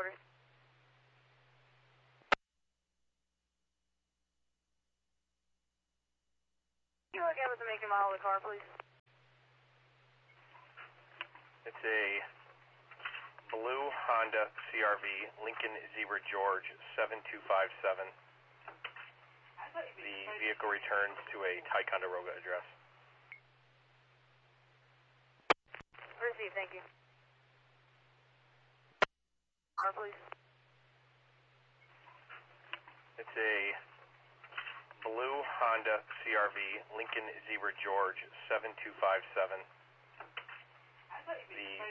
quarters. Can you look at what the make and model of the car, please? It's a blue Honda CRV, Lincoln Zebra George 7257. The vehicle returns to a Ticonderoga address. Received, thank you. Car, please. It's a blue Honda CRV, Lincoln Zebra George 7257. The